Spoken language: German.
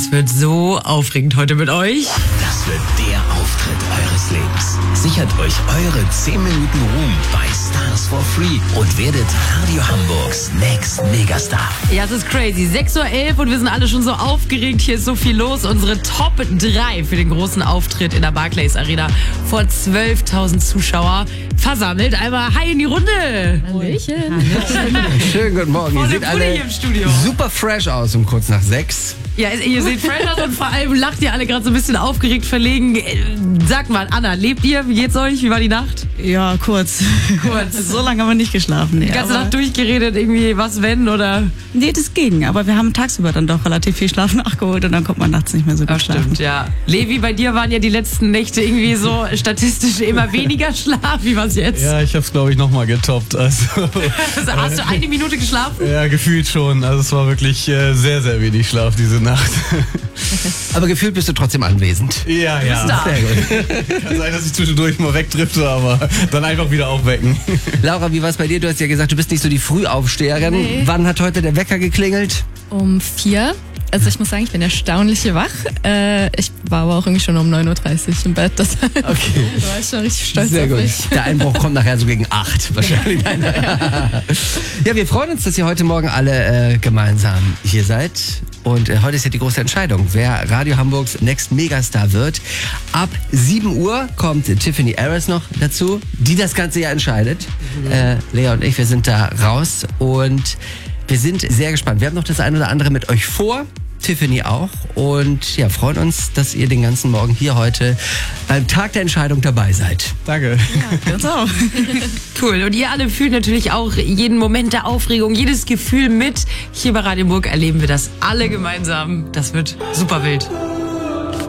Das wird so aufregend heute mit euch. Das wird der Auftritt eures Lebens. Sichert euch eure 10 Minuten Ruhm bei Stars for Free und werdet Radio Hamburgs Next Megastar. Ja, es ist crazy. 6:11 Uhr und wir sind alle schon so aufgeregt. Hier ist so viel los. Unsere Top 3 für den großen Auftritt in der Barclays Arena vor 12.000 Zuschauer versammelt. Einmal hi in die Runde. Hallöchen. Schönen guten Morgen. Ihr seht alle hier im Studio. super fresh aus um kurz nach 6. Ja, ihr seht fresh aus und vor allem lacht ihr alle gerade so ein bisschen aufgeregt, verlegen. Sagt mal, Anna, lebt ihr? Wie geht's euch? Wie war die Nacht? Ja, kurz. So lange haben wir nicht geschlafen. Nee, Die ganze Nacht durchgeredet, irgendwie was wenn oder? Nee, das ging. Aber wir haben tagsüber dann doch relativ viel Schlaf nachgeholt und dann kommt man nachts nicht mehr so gut schlafen. Stimmt, ja. Levi, bei dir waren ja die letzten Nächte irgendwie so statistisch immer weniger Schlaf. Wie war's jetzt? Ja, ich hab's, glaube ich, nochmal getoppt. Also, Hast du eine Minute geschlafen? ja, gefühlt schon. Also es war wirklich sehr, sehr wenig Schlaf diese Nacht. Aber gefühlt bist du trotzdem anwesend. Ja. Da. Sehr gut. Kann sein, dass ich zwischendurch mal wegdrifte, aber dann einfach wieder aufwecken. Laura, wie war's bei dir? Du hast ja gesagt, du bist nicht so die Frühaufsteherin. Nee. Wann hat heute der Wecker geklingelt? Um 4. Also ich muss sagen, ich bin erstaunlich wach. Ich war aber auch irgendwie schon um 9:30 Uhr im Bett. Deshalb war ich schon richtig stolz Sehr auf gut. mich. Der Einbruch kommt nachher so gegen 8 wahrscheinlich. Ja, wir freuen uns, dass ihr heute Morgen alle gemeinsam hier seid. Und heute ist ja die große Entscheidung, wer Radio Hamburgs Next Megastar wird. Ab 7 Uhr kommt Tiffany Harris noch dazu, die das Ganze ja entscheidet. Lea und ich, wir sind da raus und wir sind sehr gespannt. Wir haben noch das ein oder andere mit euch vor. Tiffany auch. Und ja, freuen uns, dass ihr den ganzen Morgen hier heute beim Tag der Entscheidung dabei seid. Danke. Ganz auch. Cool. Und ihr alle fühlt natürlich auch jeden Moment der Aufregung, jedes Gefühl mit. Hier bei Radio Hamburg erleben wir das alle gemeinsam. Das wird super wild.